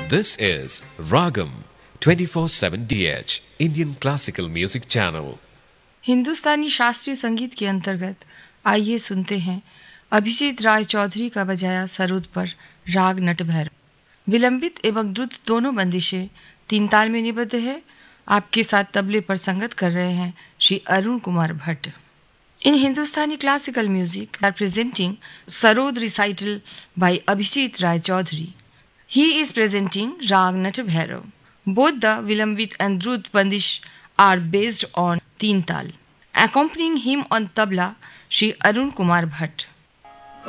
This is Ragam 24/7 DH Indian Classical Music Channel. हिंदुस्तानी शास्त्रीय संगीत के अंतर्गत आइए सुनते हैं अभिजीत राय चौधरी का बजाया सरोद पर राग नटभैरव। विलंबित एवं द्रुत दोनों बंदिशें तीन ताल में निबद्ध है। आपके साथ तबले पर संगत कर रहे हैं श्री अरुण कुमार भट्ट। इन हिंदुस्तानी classical music are presenting sarod recital bye Abhijit Rai Chaudhary. He is presenting Rag Natbhairav. Both the Vilambit and Drut Bandish are based on Teen Tal. Accompanying him on tabla, Shri Arun Kumar Bhatt.